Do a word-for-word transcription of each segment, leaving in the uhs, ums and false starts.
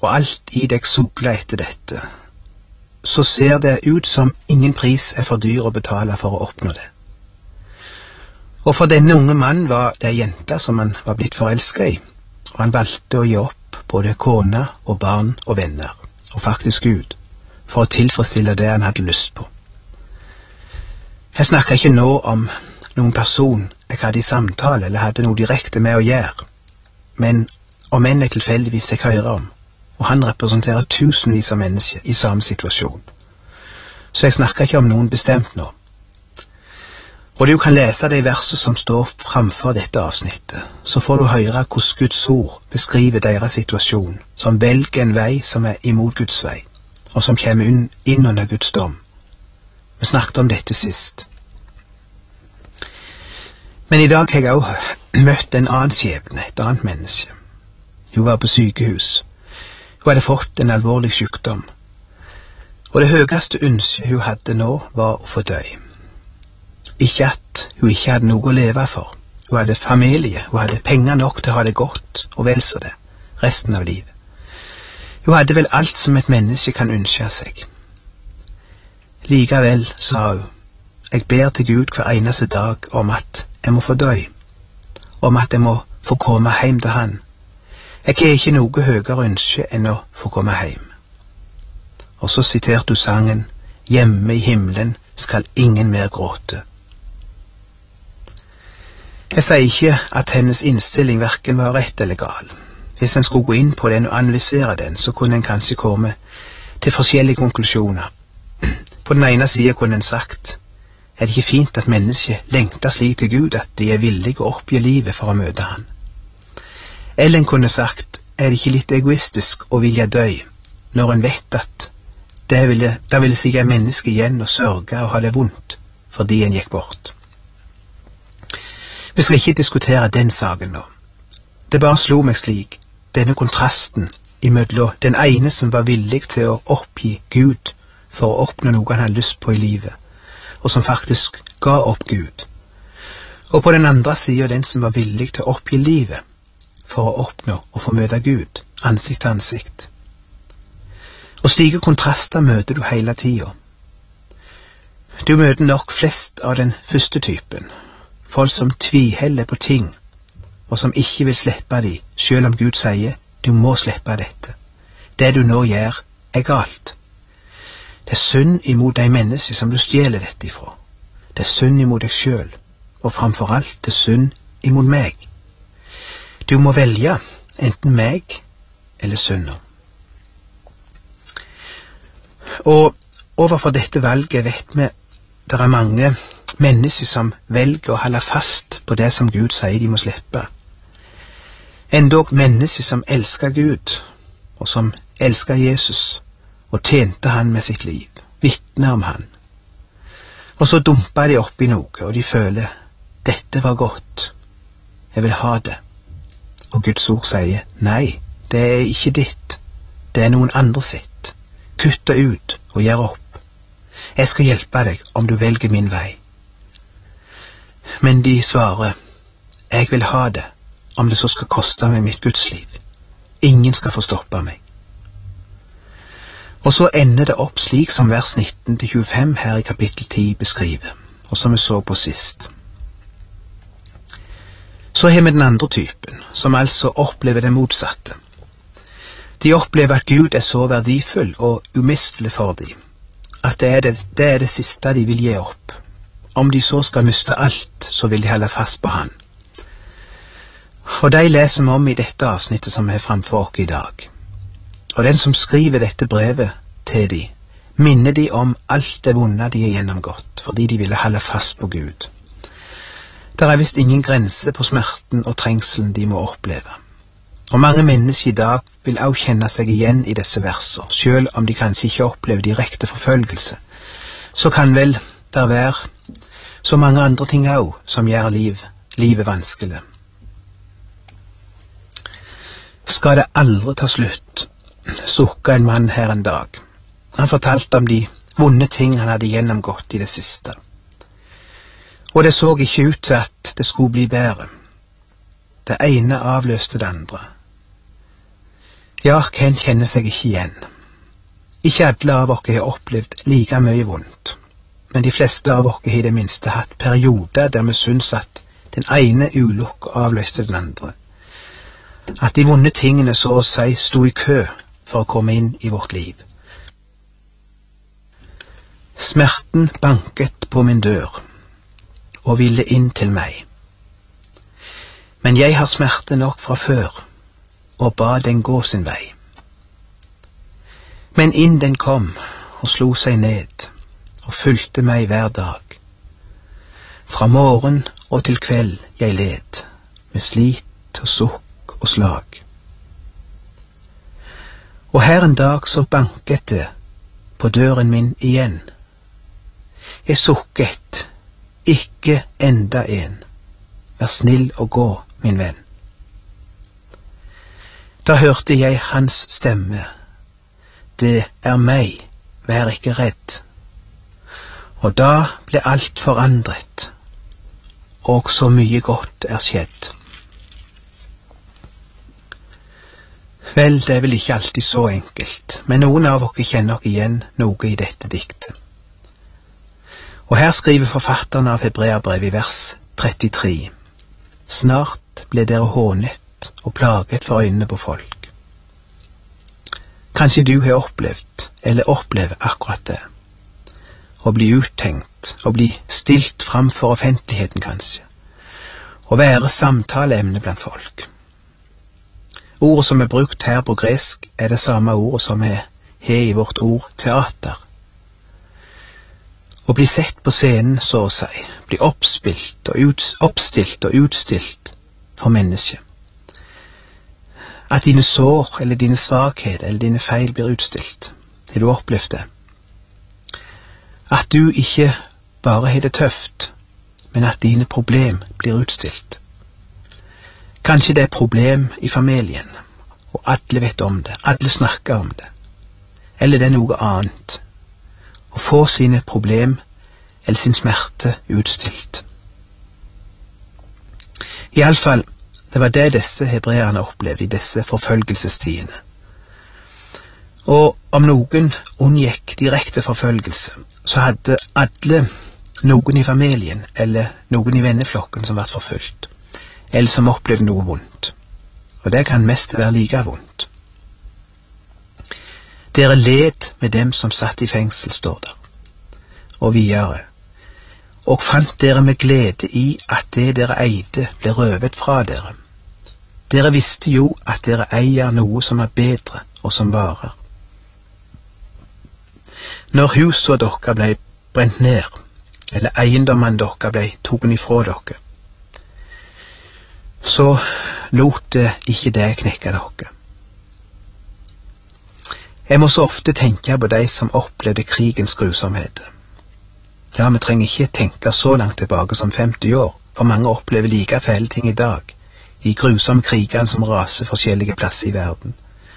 og alt i deg sukler etter dette, så ser det ut som ingen pris er for dyr å betale for å oppnå det. Og for denne unge mannen var det jenta som han var blitt forelsket i, og han valgte å gi opp både kone og barn og venner, og faktisk Gud, for å tilfredsstille det han hadde lyst på. Jeg snakker ikke nå om noen person jeg hadde i samtale eller hadde noe direkte med å gjøre, men om en jeg tilfeldigvis fikk høre om, og han representerer tusenvis av mennesker i samme situasjon. Så jeg snakker ikke om noen bestemt nå. Og du kan lese det verset som står framfor dette avsnittet, så får du høre hvordan Guds ord beskriver deres situasjon, som velger en vei som er imot Guds vei, og som kommer inn, inn under Guds dom. Vi snakket om dette sist. Men i dag har jeg også møtt en annen skjebne, et annet menneske. Hun var på sykehus. Hun hadde fått en alvorlig sykdom, og det høyeste ønsket hun hadde nå var å få dø. Ikke at hun ikke hadde noe å leve for. Hun hadde familie, hun hadde penger nok til å ha det godt, og vel så det, resten av livet. Hun hadde vel alt som et menneske kan ønske seg. Likevel, sa hun, jeg ber til Gud hver eneste dag om at jeg må få dø, om at jeg må få komme hjem til han. Jeg har ikke noe høyere ønske enn å få komme hjem. Og så siterte du sangen, hjemme i himmelen skal ingen mer gråte. Jeg sier ikke at hennes innstilling hverken var rett eller gal. Hvis en skulle gå inn på den og analysere den, så kunne en kanskje komme til forskjellige konklusjoner. På den ene siden kunne en sagt, er det ikke fint at mennesker lengter slik til Gud at de er villige å oppgi livet for å møte han? Eller en kunne sagt, er det ikke litt egoistisk å vilje dø, når en vet at det ville, det ville sikkert menneske igjen å sørge og ha det vondt fordi en gikk bort. Vi skal ikke diskutere den saken nå. Det bare slo meg slik, denne kontrasten imellom den ene som var villig til å oppgi Gud for å oppnå noe han hadde lyst på i livet, og som faktisk ga opp Gud, og på den andre siden den som var villig til å oppgi livet for å oppnå og få møte Gud, ansikt til ansikt. Og slike kontraster møter du hele tiden. Du møter nok flest av den første typen, folk som tviheller på ting, og som ikke vil slippe de, selv om Gud sier, du må slippe dette. Det du nå gjør, er galt. Det er synd imot de mennesker som du stjeler dette ifra. Det er synd imot deg selv, og framfor alt det er synd imot meg. Du må velge enten meg eller synder. Og overfor dette valget vet vi det er mange mennesker som velger å holde fast på det som Gud sier de må slippe. Endog mennesker som elsker Gud, og som elsker Jesus, og tjente han med sitt liv, vitner om han. Og så dumper de opp i noe, og de føler, dette var godt, jeg vil ha det. Og Guds ord sier, nei, det er ikke ditt, det er noen andre sitt. Kutt det ut og gjør opp. Jeg skal hjelpe deg om du velger min vei. Men de svarer, jeg vil ha det, om det så skal koste meg mitt Gudsliv. Ingen skal få stoppe meg. Og så ender det opp slik som vers nitten til tjuefem her i kapittel ti beskriver, og som vi så på sist. Så har vi den andre typen, som altså opplever det motsatte. De opplever at Gud er så verdifull og umistelig for dem, at det er det, det er det siste de vil gi opp. Om de så skal miste alt, så vil de holde fast på han. Og de leser vi om i dette avsnittet som er framfor oss i dag. Og den som skriver dette brevet til de, minner de om alt det vonde de har gjennomgått, fordi de ville holde fast på Gud. Det er vist ingen grense på smerten og trengselen de må oppleve. Og mange mennesker i dag vil også kjenne seg igjen i disse verser, selv om de kanskje ikke opplever direkte forfølgelse. Så kan vel der være så mange andre ting også som gjør liv, livet vanskelig. Skal det aldri ta slutt, sukket en mann her en dag. Han fortalte om de vonde ting han hadde gjennomgått i det siste. Og det så ikke ut til at det skulle bli bedre. Det ene avløste det andre. Ja, hvem kjenner seg ikke igjen? Ikke alle av oss har opplevd like mye vondt, men de fleste av oss har i det minste hatt perioder der vi syns at den ene ulukka avløste den andre. At de vonde tingene så å si sto i kø for å komme inn i vårt liv. Smerten banket på min dør og ville inn til meg. Men jeg har smerte nok fra før og ba den gå sin vei. Men inn den kom og slo seg ned og fulgte meg hver dag. Fra morgen og til kveld jeg led, med slit og sukk og slag. Og her en dag så banket det på døren min igjen. Jeg sukket, ikke enda en. Vær snill og gå, min venn. Da hørte jeg hans stemme. Det er meg, vær ikke redd. Og da ble alt forandret, og så mye godt er skjedd. Vel, det er vel ikke alltid så enkelt, men noen av dere kjenner nok igjen noe i dette diktet. Og her skriver forfatteren av Hebreerbrevet i vers trettitre. Snart ble dere hånet og plaget for øynene på folk. Kanskje du har opplevd, eller opplever akkurat det. Å bli uttenkt, å bli stilt fram for offentligheten kanskje. Å være samtaleemne blant folk. Ordet som er brukt her på gresk er det samme ordet som er her i vårt ord teater. Å bli sett på scenen, så å si, bli oppspilt og ut, oppstilt og utstilt for mennesket. At dine sår eller dine svakheter eller dine feil blir utstilt. Har du opplevd det? At du ikke bare har det tøft, men at dine problem blir utstilt. Kanskje det er problem i familien, og alle vet om det, alle snakker om det. Eller det er noe annet. Å få sine problem eller sin smerte utstilt. I alle fall, det var det disse hebreerne opplevde i disse forfølgelsestidene. Og om noen unngikk direkte forfølgelse, så hadde alle noen i familien eller noen i venneflokken som ble forfulgt, eller som opplevde noe vondt. Og det kan mest være like vondt. Dere led med dem som satt i fengsel, står der. Og videre. Og fant dere med glede i at det dere eide ble røvet fra dere. Dere visste jo at dere eier noe som er bedre og som varer. Når huset dere ble brent ned, eller eiendommen dere ble togen ifra dere, så lot det ikke det knekke dere. Jeg må så ofte tenke på de som opplevde krigens grusomheter. Ja, vi trenger ikke tenke så langt tilbake som femti år, for mange opplever like fæle ting i dag, i grusomme krigene som raser forskjellige plasser i verden.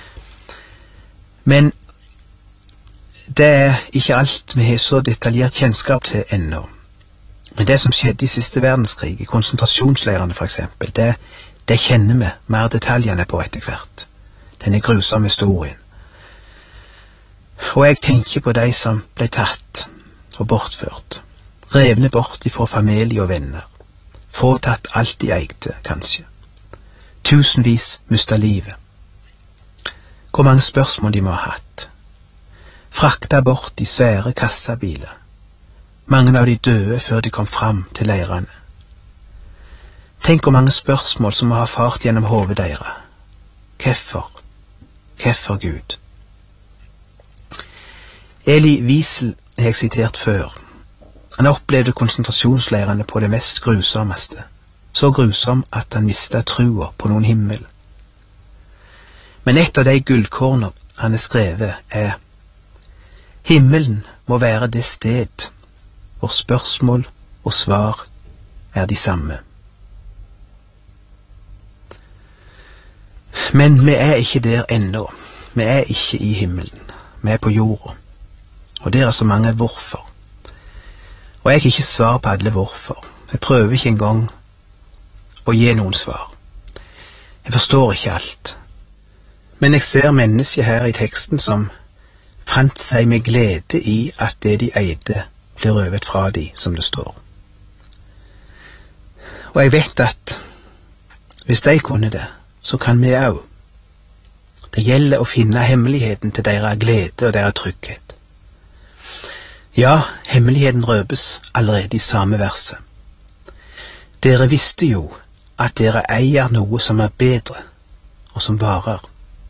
Men det er ikke alt vi har så detaljert kjennskap til ennå. Men det som skjedde i siste verdenskrig, i konsentrasjonsleirene for eksempel, det, det kjenner vi mer detaljene på etter hvert. Denne grusomme historien. Og jeg tenker på de som ble tatt og bortført, revne bort ifra familie og venner, fråtatt alt de eide, kanskje. Tusenvis mistet livet. Hvor mange spørsmål de må ha hatt. Frakta bort i svære kassabiler. Mange av de døde før de kom fram til leirene. Tenk hvor mange spørsmål som må ha fart gjennom hodet deres. Hvorfor? Hvorfor Gud? Eli Wiesel har jeg sitert før. Han opplevde konsentrasjonsleirene på det mest grusommeste. Så grusom at han mistet trua på noen himmel. Men et av de gullkornene han har skrevet er: himmelen må være det sted hvor spørsmål og svar er de samme. Men vi er ikke der ennå. Vi er ikke i himmelen. Vi er på jorda. Og der er så mange hvorfor. Og jeg har ikke svar på alle hvorfor. Jeg prøver ikke engang å gi noen svar. Jeg forstår ikke alt. Men jeg ser mennesket her i teksten som fant seg med glede i at det de eide ble røvet fra de, som det står. Og jeg vet at hvis de kunne det, så kan vi også. Det gjelder å finne hemmeligheten til deres glede og deres trygghet. Ja, hemmeligheten røbes allerede i samme verset. Dere visste jo at dere eier noe som er bedre, og som varer.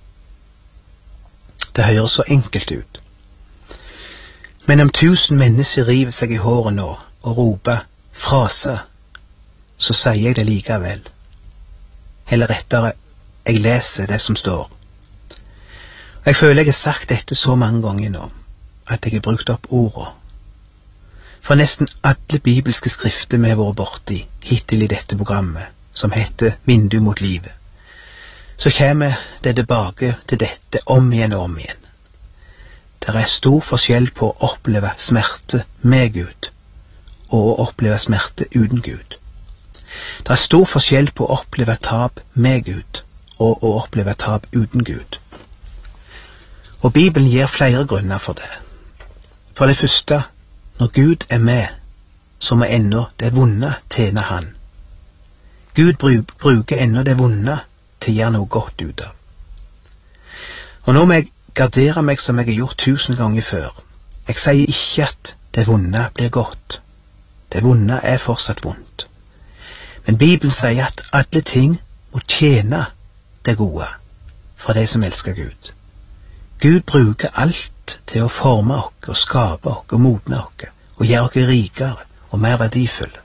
Det høres så enkelt ut. Men om tusen mennesker river seg i håret nå og roper frase, så sier jeg det likevel. Eller rettere, jeg leser det som står. Jeg føler jeg har sagt dette så mange ganger nå, at jeg har brukt opp ordene. For nesten alle bibelske skrifter vi har vært borti hittil i dette programmet, som heter Vindu mot livet, så kommer det tilbake til dette om igjen og om igjen. Det er stor forskjell på å oppleve smerte med Gud, og å oppleve smerte uten Gud. Det er stor forskjell på å oppleve tap med Gud, og å oppleve tap uten Gud. Og Bibelen gir flere grunner for det. For det første, når Gud er med, så må ennå det vonde tjene Han. Gud bruker ennå det vonde til å gjøre noe godt ut av. Og nå må jeg gardere meg som jeg har gjort tusen ganger før. Jeg sier ikke at det vonde blir godt. Det vonde er fortsatt vondt. Men Bibelen sier at alle ting må tjene det gode for de som elsker Gud. Gud bruker alt til å forme oss og skape oss og modne oss og gjøre oss rikere og mer verdifulle.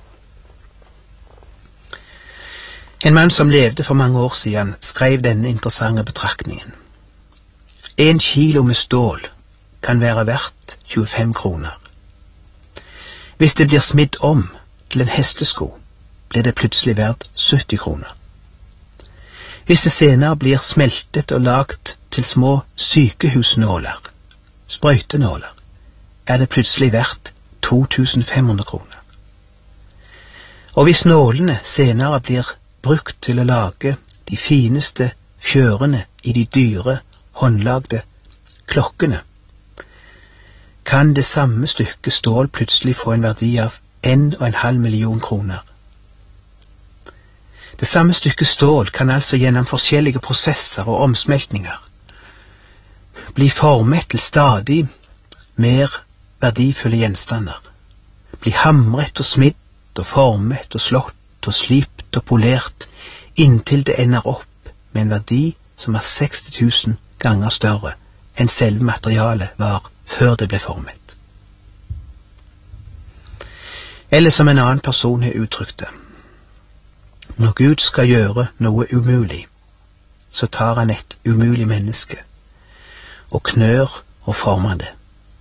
En mann som levde for mange år siden skrev denne interessante betraktningen. En kilo med stål kan være verdt tjuefem kroner. Hvis det blir smidd om til en hestesko, blir det plutselig verdt sytti kroner. Hvis det senere blir smeltet og lagt til små sykehusnåler, sprøytenåler, er det plutselig verdt to tusen fem hundre kroner. Og hvis nålene senere blir brukt til å lage de fineste fjørene i de dyre, håndlagde klokkene, kan det samme stykket stål plutselig få en verdi av en og en halv million kroner. Det samme stykket stål kan altså gjennom forskjellige prosesser og omsmeltninger bli formet til stadig mer verdifulle gjenstander, bli hamret og smidd og formet og slått og slipt og polert inntil det ender opp med en verdi som er seksti tusen ganger større enn selve materialet var før det ble formet. Eller som en annen person har uttrykt det, når Gud skal gjøre noe umulig, så tar han et umulig menneske og knør og former det.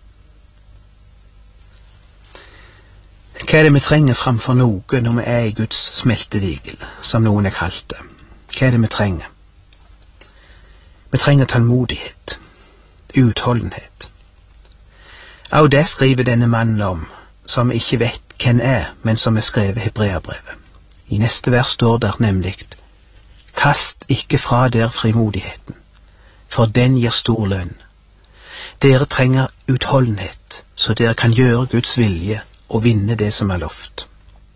Hva er det vi trenger framfor noe når vi er i Guds smeltedigel, som noen er kalt det? Hva er det vi trenger? Vi trenger tålmodighet, utholdenhet. Og det skriver denne mannen om, som vi ikke vet hvem er, men som er skrevet Hebreabrevet. I neste vers står der nemlig: Kast ikke fra der frimodigheten, for den gir stor lønn. Dere trenger utholdenhet, så dere kan gjøre Guds vilje og vinne det som er lovt.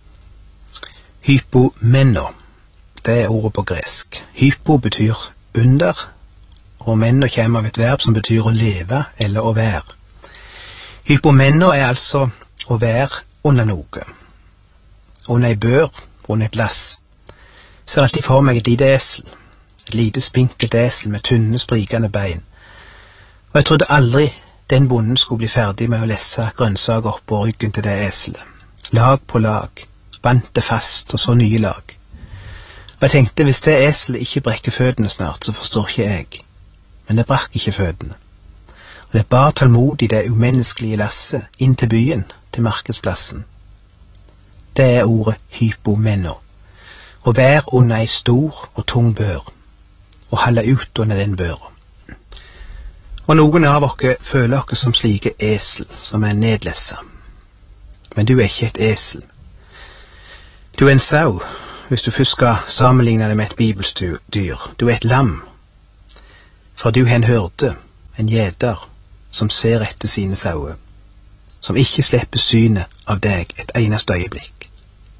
Hypomeno, det er ordet på gresk. Hypo betyr under, og meno kommer av et verb som betyr å leve eller å være. Hypomeno er altså å være under noe. Under ei bør, under et lass. Jeg ser alltid for meg et lite esel, et lite spinkelt esel med tynne, sprikende bein. Og jeg trodde aldri den bonden skulle bli ferdig med å lesse grønnsaker opp på ryggen til det eselet. Lag på lag, bandt det fast, og så nye lag. Og jeg tenkte, hvis det eselet ikke brekker føttene snart, så forstår ikke jeg. Men det brakk ikke føttene. Og det bar tålmodig det umenneskelige lasset inn til byen, til markedsplassen. Det er ordet hypomeno. Å være under ei stor og tung bør, og holde ut under den børa. Og noen av dere føler dere som slike esel, som er nedlessa. Men du er ikke et esel. Du er en sau, hvis du først skal sammenligne det med et bibeldyr. Du er et lam. For du hen hørte en gjeter som ser etter sine sauer, som ikke slipper synet av deg et eneste øyeblikk.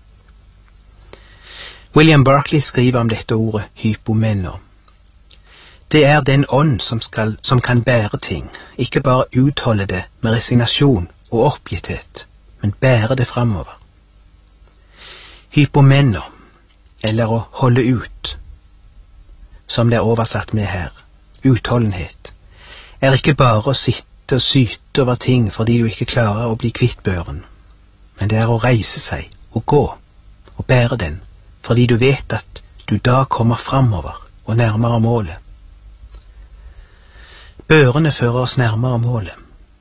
William Barclay skriver om dette ordet hypomeno. Det er den ånd som, skal, som kan bære ting, ikke bare utholde det med resignasjon og oppgitthet, men bære det framover. Hypomeno, eller å holde ut, som det er oversatt med her, utholdenhet, er ikke bare å sitte og syte over ting fordi du ikke klarer å bli kvitt børen, men det er å reise seg og gå og bære den, fordi du vet at du da kommer framover og nærmere målet. Børene fører oss nærmere målet.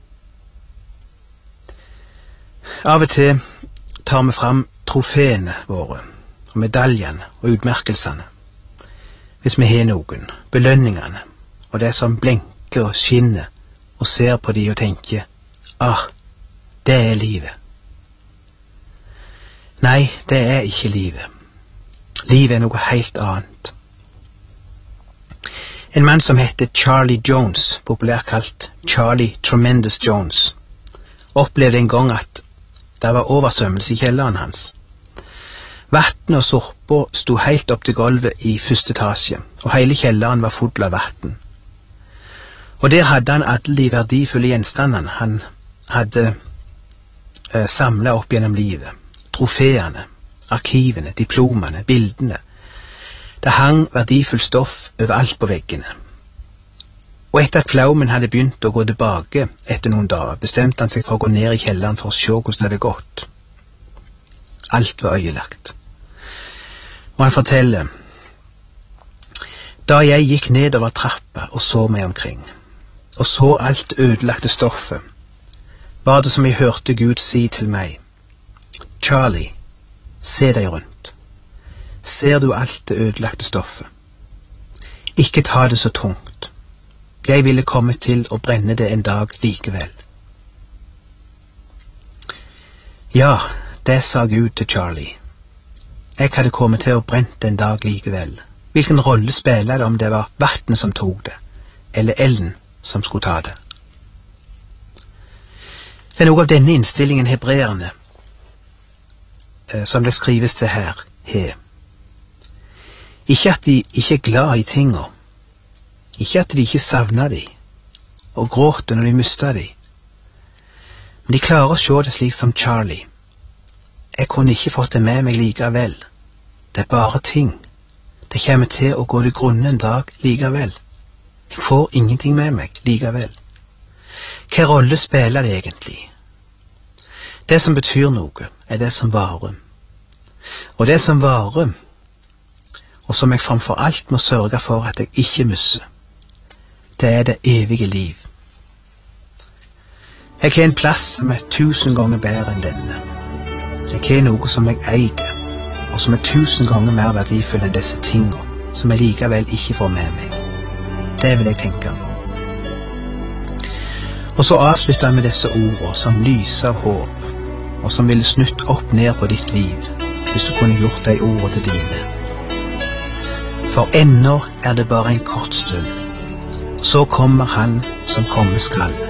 Av og til tar vi fram trofeene våre, og medaljene og utmerkelsene, hvis vi har noen, belønningene, og det som blenker og skinner, og ser på de og tenker, ah, det er livet. Nei, det er ikke livet. Livet er noe helt annet. En mann som heter Charlie Jones, populært kalt Charlie Tremendous Jones, opplevde en gang at det var oversvømmelse i kjelleren hans. Vatten og sorpa sto helt opp til gulvet i første etasje, og hele kjelleren var full av vatten. Og der hadde han alle de verdifulle gjenstandene han hadde eh, samlet opp gjennom livet. Trofeene, arkivene, diplomene, bildene. Det hang verdifull stoff overalt på veggene. Og etter at flaumen hadde begynt å gå tilbake etter noen dager, bestemte han seg for å gå ned i kjelleren for å se hvordan det hadde gått. Alt var øyelagt. Og han forteller, da jeg gikk nedover trappa og så meg omkring, og så alt ødelagte stoffet, var det som jeg hørte Gud si til meg, Charlie, se deg rundt. Ser du alt det ødelagte stoffet? Ikke ta det så tungt. Jeg ville komme til å brenne det en dag likevel. Ja, det sa Gud til Charlie. Jeg hadde kommet til å brenne det en dag likevel. Hvilken rolle spiller det om det var vattnet som tog det, eller elden som skulle ta det? Det er noe av denne innstillingen hebreerne, eh, som det skrives til her, he. Ikke at de ikke er glad i tinga, ikke at de ikke savner de, og gråter når de mister de, men de klarer å se det slik som Charlie. Jeg kunne ikke fått det med meg likevel. Det er bare ting. Det kommer til å gå til grunne en dag likevel. Jeg får ingenting med meg likevel. Hva rolle spiller det egentlig? Det som betyr noe, er det som varer. Og det som varer, og som jeg framfor alt må sørge for at jeg ikke misser, det er det evige liv. Jeg har en plass som er tusen ganger bedre enn denne. Jeg har noe som jeg eier, og som er tusen ganger mer verdifull enn disse tingene, som jeg likevel ikke får med meg. Det vil jeg tenke på. Og så avslutter han med disse ordene som lyser av håp, og som ville snutt opp ned på ditt liv, hvis du kunne gjort de ordene til dine. For ennå er det bare en kort stund, så kommer han som komme skal.